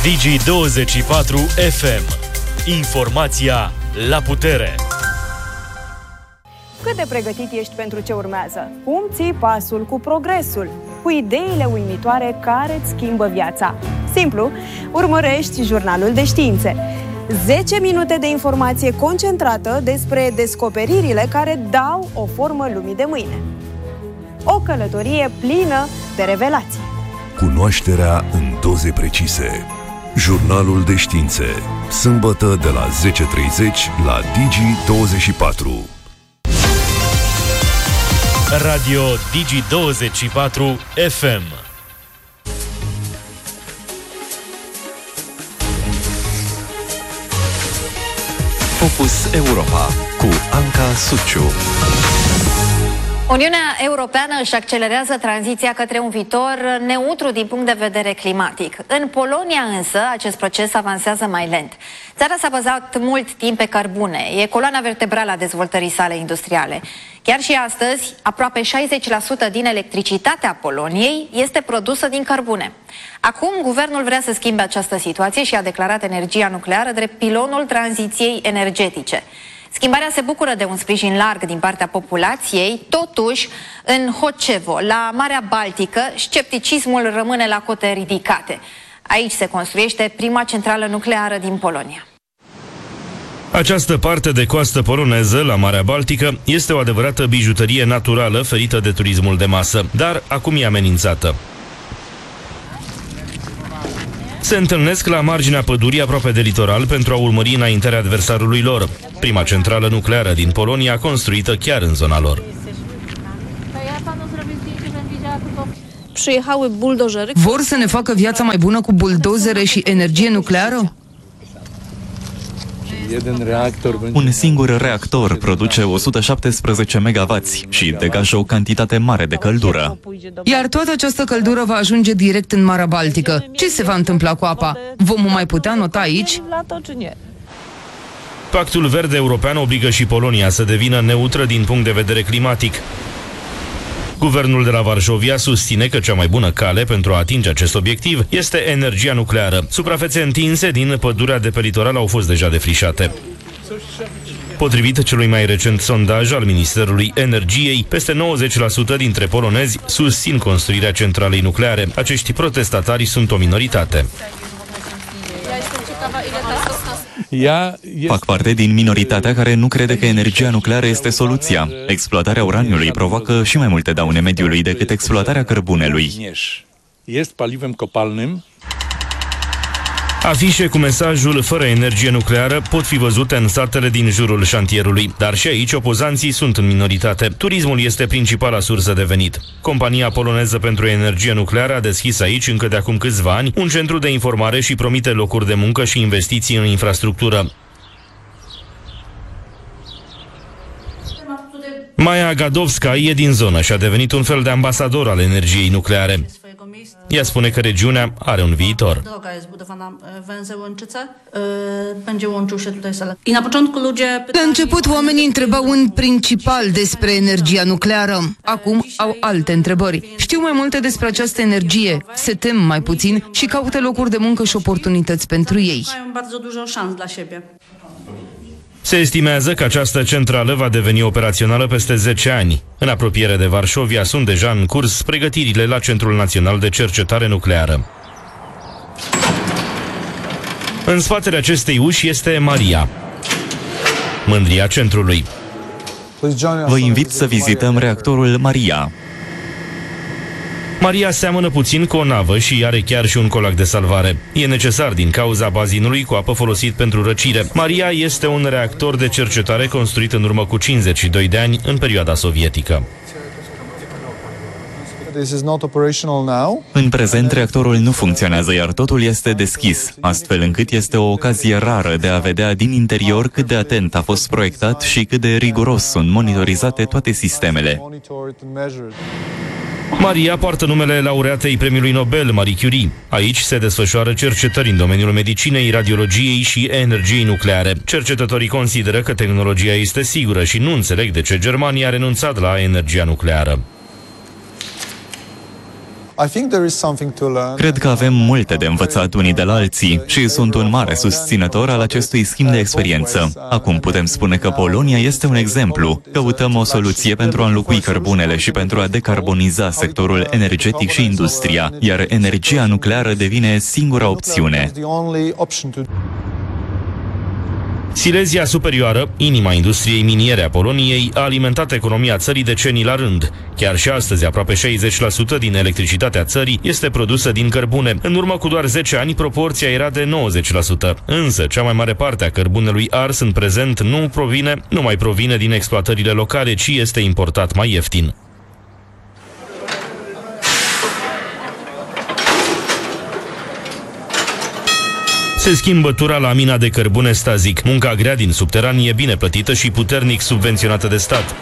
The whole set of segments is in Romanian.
Digi24 FM. Informația la putere. Cât de pregătit ești pentru ce urmează? Cum ții pasul cu progresul? Cu ideile uimitoare care îți schimbă viața? Simplu, urmărești jurnalul de științe. 10 minute de informație concentrată despre descoperirile care dau o formă lumii de mâine. O călătorie plină de revelații. Cunoașterea în doze precise. Jurnalul de științe. Sâmbătă de la 10:30 la Digi24. Radio Digi24 FM. Focus Europa cu Anca Suciu. Uniunea Europeană își accelerează tranziția către un viitor neutru din punct de vedere climatic. În Polonia însă, acest proces avansează mai lent. Țara s-a bazat mult timp pe cărbune, e coloana vertebrală a dezvoltării sale industriale. Chiar și astăzi, aproape 60% din electricitatea Poloniei este produsă din cărbune. Acum, guvernul vrea să schimbe această situație și a declarat energia nucleară drept pilonul tranziției energetice. Schimbarea se bucură de un sprijin larg din partea populației, totuși, în Hocevo, la Marea Baltică, scepticismul rămâne la cote ridicate. Aici se construiește prima centrală nucleară din Polonia. Această parte de coastă poloneză, la Marea Baltică, este o adevărată bijuterie naturală ferită de turismul de masă, dar acum e amenințată. Se întâlnesc la marginea pădurii aproape de litoral pentru a urmări înaintarea adversarului lor. Prima centrală nucleară din Polonia, construită chiar în zona lor. Vor să ne facă viața mai bună cu buldozere și energie nucleară? Un singur reactor produce 117 MW și degajă o cantitate mare de căldură. Iar toată această căldură va ajunge direct în Marea Baltică. Ce se va întâmpla cu apa? Vom mai putea nota aici? Pactul Verde European obligă și Polonia să devină neutră din punct de vedere climatic. Guvernul de la Varșovia susține că cea mai bună cale pentru a atinge acest obiectiv este energia nucleară. Suprafețe întinse din pădurea de pe litoral au fost deja defrișate. Potrivit celui mai recent sondaj al Ministerului Energiei, peste 90% dintre polonezi susțin construirea centralei nucleare. Acești protestatari sunt o minoritate. Fac parte din minoritatea care nu crede că energia nucleară este soluția. Exploatarea uraniului provoacă și mai multe daune mediului decât exploatarea cărbunelui. Afișe cu mesajul "fără energie nucleară" pot fi văzute în satele din jurul șantierului, dar și aici opozanții sunt în minoritate. Turismul este principala sursă de venit. Compania poloneză pentru energie nucleară a deschis aici încă de acum câțiva ani un centru de informare și promite locuri de muncă și investiții în infrastructură. Maja Gadowska e din zonă și a devenit un fel de ambasador al energiei nucleare. Ea spune că regiunea are un viitor. La început, oamenii întrebau în principal despre energia nucleară. Acum au alte întrebări. Știu mai multe despre această energie, se tem mai puțin și caută locuri de muncă și oportunități pentru ei. Se estimează că această centrală va deveni operațională peste 10 ani. În apropiere de Varșovia sunt deja în curs pregătirile la Centrul Național de Cercetare Nucleară. În spatele acestei uși este Maria, mândria centrului. Vă invit să vizităm reactorul Maria. Maria seamănă puțin cu o navă și are chiar și un colac de salvare. E necesar din cauza bazinului cu apă folosit pentru răcire. Maria este un reactor de cercetare construit în urmă cu 52 de ani, în perioada sovietică. În prezent, reactorul nu funcționează, iar totul este deschis, astfel încât este o ocazie rară de a vedea din interior cât de atent a fost proiectat și cât de riguros sunt monitorizate toate sistemele. Maria poartă numele laureatei Premiului Nobel, Marie Curie. Aici se desfășoară cercetări în domeniul medicinei, radiologiei și energiei nucleare. Cercetătorii consideră că tehnologia este sigură și nu înțeleg de ce Germania a renunțat la energia nucleară. Cred că avem multe de învățat unii de la alții și sunt un mare susținător al acestui schimb de experiență. Acum putem spune că Polonia este un exemplu. Căutăm o soluție pentru a înlocui cărbunele și pentru a decarboniza sectorul energetic și industria, iar energia nucleară devine singura opțiune. Silezia Superioară, inima industriei miniere a Poloniei, a alimentat economia țării decenii la rând. Chiar și astăzi, aproape 60% din electricitatea țării este produsă din cărbune. În urmă cu doar 10 ani, proporția era de 90%. Însă, cea mai mare parte a cărbunelui ars în prezent nu mai provine din exploatările locale, ci este importat mai ieftin. Se schimbă tura la mina de cărbune Stazic. Munca grea din subteran e bine plătită și puternic subvenționată de stat.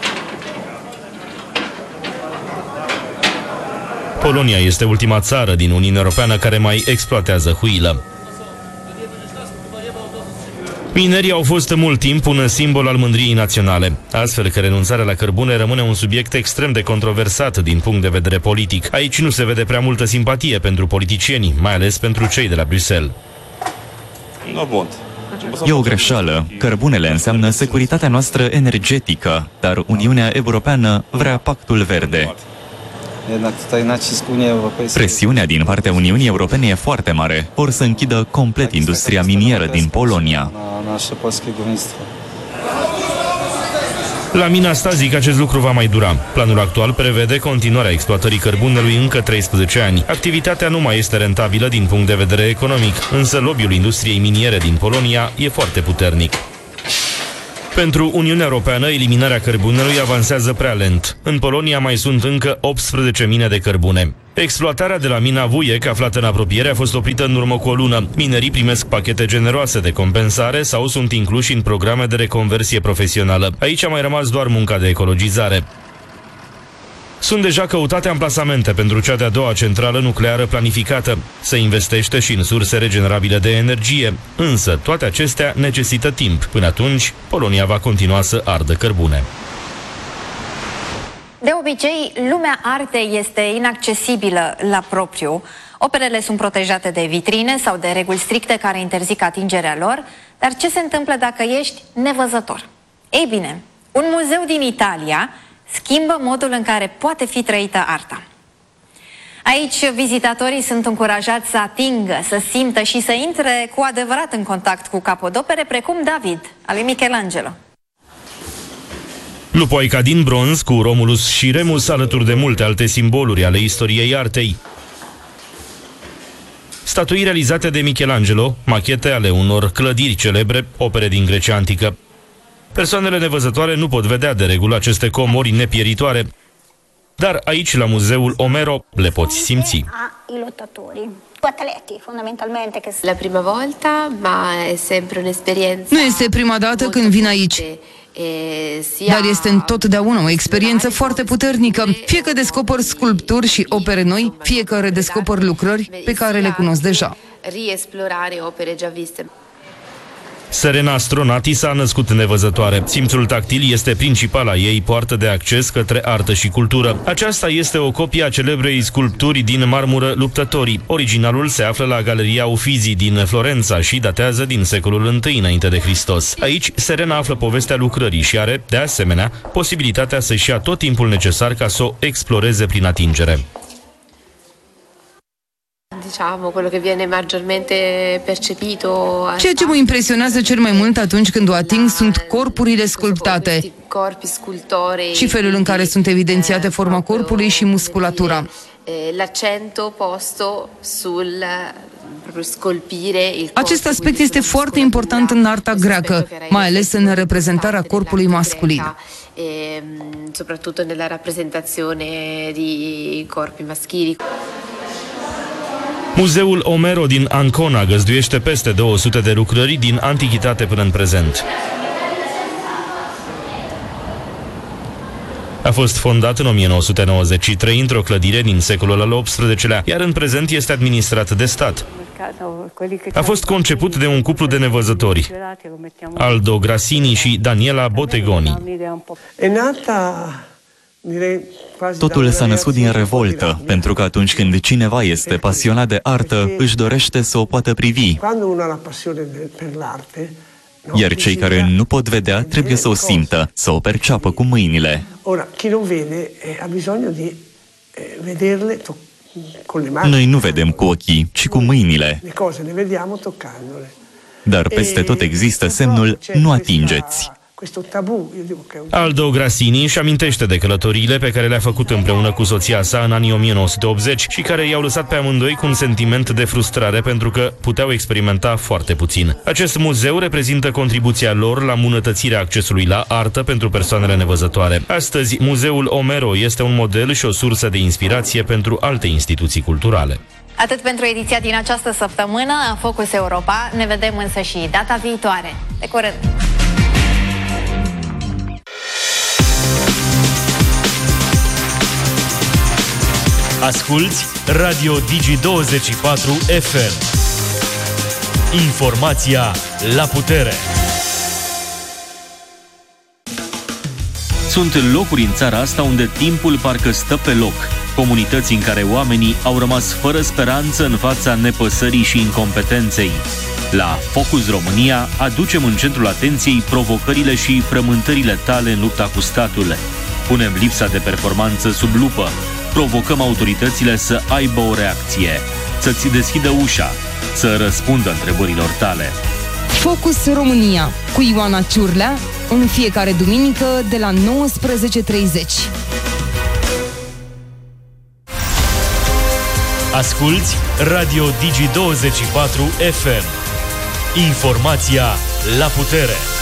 Polonia este ultima țară din Uniunea Europeană care mai exploatează huilă. Minerii au fost mult timp un simbol al mândriei naționale, astfel că renunțarea la cărbune rămâne un subiect extrem de controversat din punct de vedere politic. Aici nu se vede prea multă simpatie pentru politicieni, mai ales pentru cei de la Bruxelles. E o greșeală. Cărbunele înseamnă securitatea noastră energetică, dar Uniunea Europeană vrea pactul verde. Presiunea din partea Uniunii Europene e foarte mare. Vor să închidă complet industria minieră din Polonia. La mina Stazic acest lucru va mai dura. Planul actual prevede continuarea exploatării cărbunelui încă 13 ani. Activitatea nu mai este rentabilă din punct de vedere economic, însă lobby-ul industriei miniere din Polonia e foarte puternic. Pentru Uniunea Europeană, eliminarea cărbunelui avansează prea lent. În Polonia mai sunt încă 18 mine de cărbune. Exploatarea de la mina Vujec, aflată în apropiere, a fost oprită în urmă cu o lună. Minerii primesc pachete generoase de compensare sau sunt incluși în programe de reconversie profesională. Aici a mai rămas doar munca de ecologizare. Sunt deja căutate amplasamente pentru cea de-a doua centrală nucleară planificată. Se investește și în surse regenerabile de energie, însă toate acestea necesită timp. Până atunci, Polonia va continua să ardă cărbune. De obicei, lumea artei este inaccesibilă la propriu. Operele sunt protejate de vitrine sau de reguli stricte care interzic atingerea lor, dar ce se întâmplă dacă ești nevăzător? Ei bine, un muzeu din Italia schimbă modul în care poate fi trăită arta. Aici, vizitatorii sunt încurajați să atingă, să simtă și să intre cu adevărat în contact cu capodopere precum David, al lui Michelangelo. Lupoica din bronz cu Romulus și Remus, alături de multe alte simboluri ale istoriei artei. Statui realizate de Michelangelo, machete ale unor clădiri celebre, opere din Grecia antică. Persoanele nevăzătoare nu pot vedea de regulă aceste comori nepieritoare, dar aici, la Muzeul Omero, le poți simți. La prima volta, ma è sempre un'esperienza. Nu este prima dată când vin aici, dar este întotdeauna o experiență foarte puternică. Fie că descoper sculpturi și opere noi, fie că redescoper lucrări pe care le cunosc deja. Riesplorare opere già viste. Serena Stronati s-a născut nevăzătoare. Simțul tactil este principala ei poartă de acces către artă și cultură. Aceasta este o copie a celebrei sculpturi din marmură Luptătorii. Originalul se află la Galeria Uffizi din Florența și datează din secolul I înainte de Hristos. Aici, Serena află povestea lucrării și are, de asemenea, posibilitatea să-și ia tot timpul necesar ca să o exploreze prin atingere. Quello che viene maggiormente percepito. Ceea ce mă impresionează cel mai mult atunci când o ating sunt corpurile sculptate și felul în care sunt evidențiate forma corpului și musculatura. L'accento posto sul scolpire il corpo. Acest aspect este foarte important în arta greacă, mai ales în reprezentarea corpului masculin. Soprattutto nella rappresentazione di corpi maschili. Muzeul Omero din Ancona găzduiește peste 200 de lucrări din antichitate până în prezent. A fost fondat în 1993 într-o clădire din secolul al XVIII-lea, iar în prezent este administrat de stat. A fost conceput de un cuplu de nevăzători, Aldo Grassini și Daniela Bottegoni. Totul s-a născut din revoltă, pentru că atunci când cineva este pasionat de artă, își dorește să o poată privi. Iar cei care nu pot vedea trebuie să o simtă, să o perceapă cu mâinile. Noi nu vedem cu ochii, ci cu mâinile. Dar peste tot există semnul "nu atingeți". Aldo Grasini își amintește de călătoriile pe care le-a făcut împreună cu soția sa în anii 1980 și care i-au lăsat pe amândoi cu un sentiment de frustrare pentru că puteau experimenta foarte puțin. Acest muzeu reprezintă contribuția lor la îmbunătățirea accesului la artă pentru persoanele nevăzătoare. Astăzi, Muzeul Omero este un model și o sursă de inspirație pentru alte instituții culturale. Atât pentru ediția din această săptămână a Focus Europa. Ne vedem însă și data viitoare. De curând! Asculți Radio Digi24 FM. Informația la putere. Sunt locuri în țara asta unde timpul parcă stă pe loc. Comunități în care oamenii au rămas fără speranță în fața nepăsării și incompetenței. La Focus România aducem în centrul atenției provocările și frământările tale în lupta cu statul. Punem lipsa de performanță sub lupă. Provocăm autoritățile să aibă o reacție, să-ți deschidă ușa, să răspundă întrebărilor tale. Focus România cu Ioana Ciurlea în fiecare duminică de la 19:30. Asculți Radio Digi24 FM. Informația la putere.